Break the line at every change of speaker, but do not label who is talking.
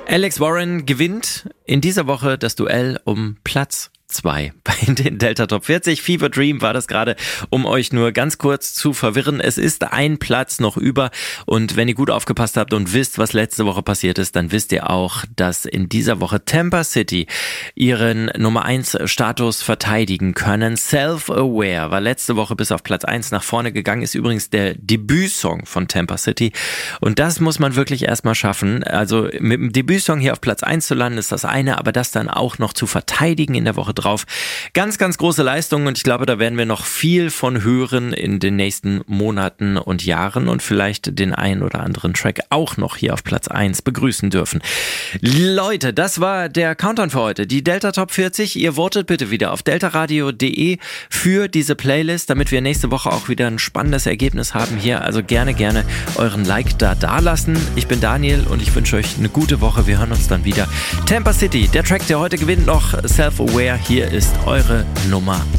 Alex Warren gewinnt in dieser Woche das Duell um Platz 2 bei den Delta Top 40. Fever Dream war das gerade, um euch nur ganz kurz zu verwirren. Es ist ein Platz noch über und wenn ihr gut aufgepasst habt und wisst, was letzte Woche passiert ist, dann wisst ihr auch, dass in dieser Woche Tampa City ihren Nummer 1 Status verteidigen können. Self-Aware war letzte Woche bis auf Platz 1 nach vorne gegangen, ist übrigens der Debütsong von Tampa City und das muss man wirklich erstmal schaffen. Also mit dem Debütsong hier auf Platz 1 zu landen ist das eine, aber das dann auch noch zu verteidigen in der Woche drauf. Ganz, ganz große Leistung und ich glaube, da werden wir noch viel von hören in den nächsten Monaten und Jahren und vielleicht den einen oder anderen Track auch noch hier auf Platz 1 begrüßen dürfen. Leute, das war der Countdown für heute. Die Delta Top 40. Ihr votet bitte wieder auf deltaradio.de für diese Playlist, damit wir nächste Woche auch wieder ein spannendes Ergebnis haben hier. Also gerne euren Like da lassen. Ich bin Daniel und ich wünsche euch eine gute Woche. Wir hören uns dann wieder. Tampa City, der Track, der heute gewinnt, noch Self-Aware. Hier ist eure Nummer